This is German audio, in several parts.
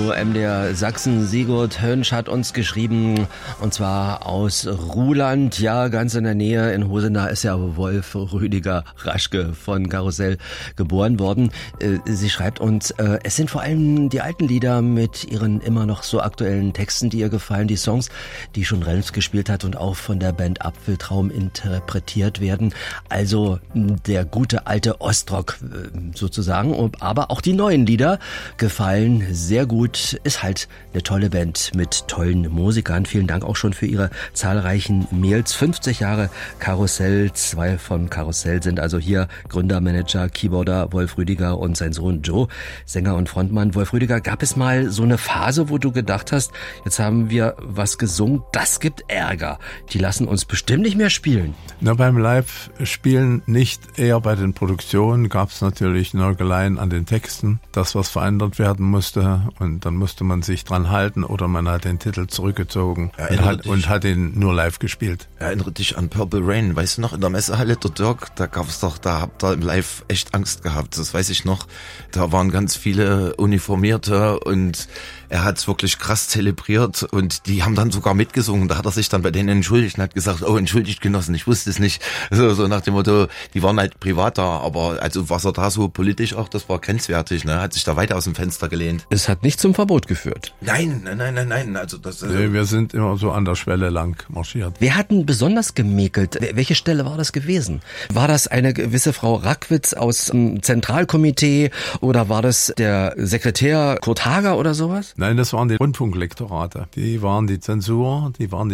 Radio MDR Sachsen. Sigurd Hönsch hat uns geschrieben, und zwar aus Ruhland, ja, ganz in der Nähe. In Hosenau ist ja Wolf Rüdiger Raschke von Karussell geboren worden. Sie schreibt uns, es sind vor allem die alten Lieder mit ihren immer noch so aktuellen Texten, die ihr gefallen, die Songs, die schon Relms gespielt hat und auch von der Band Apfeltraum interpretiert werden. Also der gute alte Ostrock sozusagen, aber auch die neuen Lieder gefallen sehr gut. Ist halt eine tolle Band mit tollen Musikern. Vielen Dank auch schon für Ihre zahlreichen Mails. 50 Jahre Karussell, 2 von Karussell sind also hier Gründer, Manager, Keyboarder Wolf Rüdiger und sein Sohn Joe, Sänger und Frontmann. Wolf Rüdiger, gab es mal so eine Phase, wo du gedacht hast, jetzt haben wir was gesungen, das gibt Ärger. Die lassen uns bestimmt nicht mehr spielen. Na, beim Live-Spielen nicht, eher bei den Produktionen gab es natürlich Nörgeleien an den Texten, das, was verändert werden musste, und dann musste man sich dran halten oder man hat den Titel zurückgezogen und hat ihn nur live gespielt. Erinnere dich an Purple Rain, weißt du noch, in der Messehalle, der Dirk, da habt ihr im Live echt Angst gehabt, das weiß ich noch, da waren ganz viele Uniformierte und er hat es wirklich krass zelebriert und die haben dann sogar mitgesungen. Da hat er sich dann bei denen entschuldigt und hat gesagt, oh, entschuldigt Genossen, ich wusste es nicht. So nach dem Motto, die waren halt privat da, aber also was er da so politisch auch, das war grenzwertig, ne? Hat sich da weit aus dem Fenster gelehnt. Es hat nicht zum Verbot geführt. Nein. Also das. Nee, wir sind immer so an der Schwelle lang marschiert. Wer hat denn besonders gemäkelt? Welche Stelle war das gewesen? War das eine gewisse Frau Rackwitz aus dem Zentralkomitee oder war das der Sekretär Kurt Hager oder sowas? Nein, das waren die Rundfunklektorate. Die waren die Zensur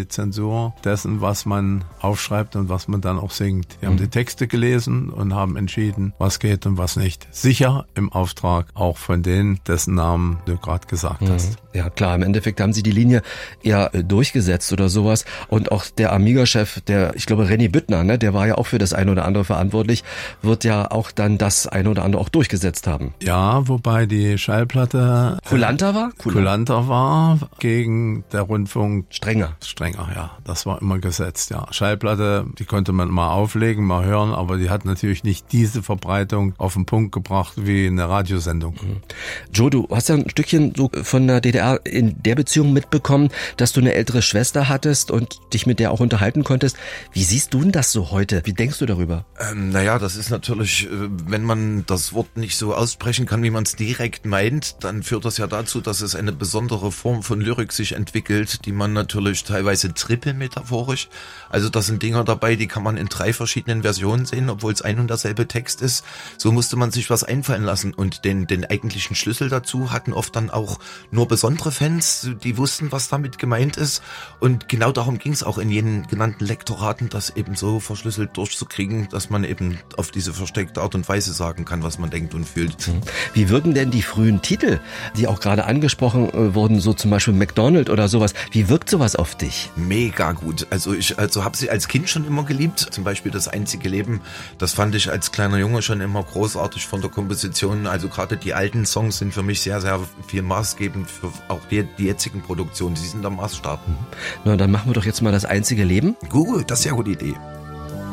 dessen, was man aufschreibt und was man dann auch singt. Die haben die Texte gelesen und haben entschieden, was geht und was nicht. Sicher im Auftrag auch von denen, dessen Namen du gerade gesagt hast. Ja klar, im Endeffekt haben sie die Linie eher durchgesetzt oder sowas. Und auch der Amiga-Chef, ich glaube René Büttner, ne, der war ja auch für das eine oder andere verantwortlich, wird ja auch dann das eine oder andere auch durchgesetzt haben. Ja, wobei die Schallplatte kulanter war gegen der Rundfunk. Strenger, ja. Das war immer gesetzt, ja. Schallplatte, die konnte man mal auflegen, mal hören, aber die hat natürlich nicht diese Verbreitung auf den Punkt gebracht wie eine Radiosendung. Joe, du hast ja ein Stückchen so von der DDR in der Beziehung mitbekommen, dass du eine ältere Schwester hattest und dich mit der auch unterhalten konntest. Wie siehst du denn das so heute? Wie denkst du darüber? Naja, das ist natürlich, wenn man das Wort nicht so aussprechen kann, wie man es direkt meint, dann führt das ja dazu, dass es eine besondere Form von Lyrik sich entwickelt, die man natürlich teilweise trippelmetaphorisch, also da sind Dinger dabei, die kann man in 3 verschiedenen Versionen sehen, obwohl es ein und derselbe Text ist. So musste man sich was einfallen lassen und den eigentlichen Schlüssel dazu hatten oft dann auch nur besondere Fans, die wussten, was damit gemeint ist, und genau darum ging es auch in jenen genannten Lektoraten, das eben so verschlüsselt durchzukriegen, dass man eben auf diese versteckte Art und Weise sagen kann, was man denkt und fühlt. Wie wirken denn die frühen Titel, die auch gerade angesprochen wurden, so zum Beispiel McDonald oder sowas, wie wirkt sowas auf dich? Mega gut. Also ich habe sie als Kind schon immer geliebt. Zum Beispiel Das einzige Leben. Das fand ich als kleiner Junge schon immer großartig von der Komposition. Also gerade die alten Songs sind für mich sehr, sehr viel maßgebend für auch die jetzigen Produktionen. Die sind der Maßstab. Na, dann machen wir doch jetzt mal Das einzige Leben. Gut, das ist ja eine gute Idee.